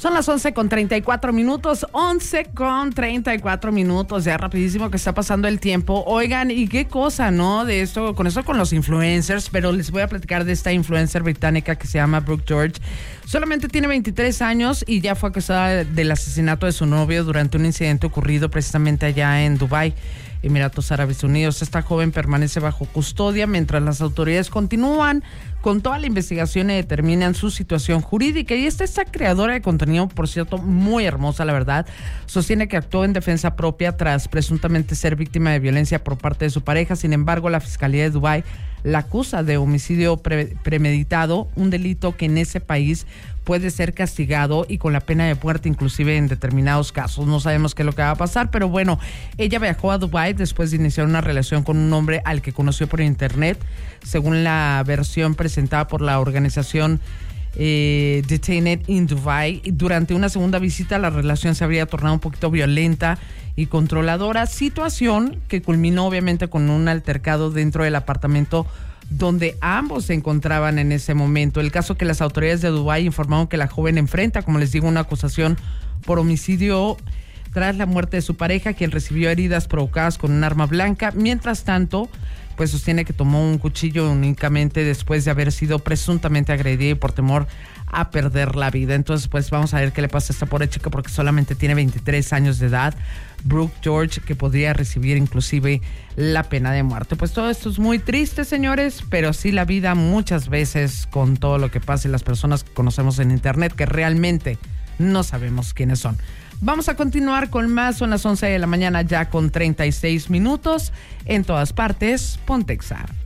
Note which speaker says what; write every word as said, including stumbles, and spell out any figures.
Speaker 1: Son las once con treinta y cuatro minutos, once con treinta y cuatro minutos, ya rapidísimo que está pasando el tiempo. Oigan, y qué cosa, ¿no? De esto, con eso con los influencers, pero les voy a platicar de esta influencer británica que se llama Brooke George. Solamente tiene veintitrés años y ya fue acusada del asesinato de su novio durante un incidente ocurrido precisamente allá en Dubái, Emiratos Árabes Unidos. Esta joven permanece bajo custodia mientras las autoridades continúan con toda la investigación y determinan su situación jurídica. Y esta, esta creadora de contenido, por cierto, muy hermosa, la verdad, sostiene que actuó en defensa propia tras presuntamente ser víctima de violencia por parte de su pareja. Sin embargo, la Fiscalía de Dubái la acusa de homicidio pre- premeditado, un delito que en ese país puede ser castigado y con la pena de muerte inclusive en determinados casos. No sabemos qué es lo que va a pasar, pero bueno, ella viajó a Dubái después de iniciar una relación con un hombre al que conoció por internet. Según la versión presentada por la organización eh, Detained in Dubai, durante una segunda visita la relación se habría tornado un poquito violenta y controladora, situación que culminó obviamente con un altercado dentro del apartamento donde ambos se encontraban en ese momento. El caso que las autoridades de Dubái informaron que la joven enfrenta, como les digo, una acusación por homicidio tras la muerte de su pareja, quien recibió heridas provocadas con un arma blanca. Mientras tanto, pues sostiene que tomó un cuchillo únicamente después de haber sido presuntamente agredida y por temor a perder la vida. Entonces, pues vamos a ver qué le pasa a esta pobre chica, porque solamente tiene veintitrés años de edad. Brooke George, que podría recibir inclusive la pena de muerte. Pues todo esto es muy triste, señores, pero sí la vida muchas veces, con todo lo que pasa y las personas que conocemos en internet, que realmente no sabemos quiénes son. Vamos a continuar con más. Son las once de la mañana ya con treinta y seis minutos. En todas partes, Pontexa.